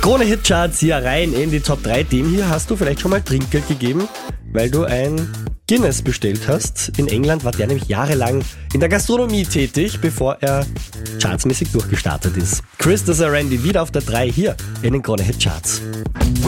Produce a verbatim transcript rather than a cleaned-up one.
Krone-Hitcharts hier rein in die Top drei. Dem hier hast du vielleicht schon mal Trinkgeld gegeben, weil du ein Guinness bestellt hast. In England war der nämlich jahrelang in der Gastronomie tätig, bevor er chartsmäßig durchgestartet ist. Chris Randy wieder auf der drei hier in den Krone-Hitcharts.